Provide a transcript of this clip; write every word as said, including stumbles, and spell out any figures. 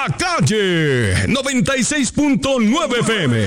la calle noventa y seis punto nueve F M.